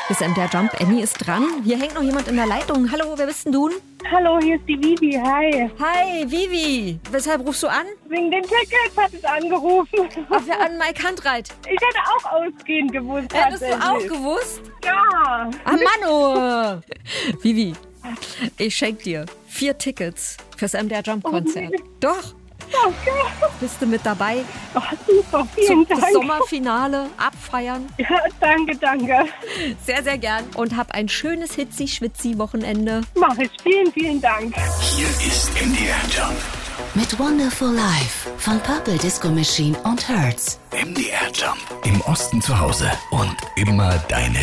Hier ist MDR Jump. Annie ist dran. Hier hängt noch jemand in der Leitung. Hallo, wer bist denn du? Hallo, hier ist die Vivi. Hi. Hi, Vivi. Weshalb rufst du an? Wegen den Tickets hat es angerufen. Ach, wir an Mike Handreit. Ich hätte auch ausgehend gewusst. Hättest du auch gewusst? Ja. Ah, Mann, Vivi, ich schenk dir 4 Tickets fürs MDR Jump Konzert. Doch. Okay. Bist du mit dabei? Oh, super, vielen Dank. Das Sommerfinale abfeiern. Ja, danke. Sehr, sehr gern. Und hab ein schönes Hitzi-Schwitzi-Wochenende. Mach ich. Vielen Dank. Hier ist MDR Jump. Mit Wonderful Life von Purple Disco Machine und Hertz. MDR Jump. Im Osten zu Hause und immer deine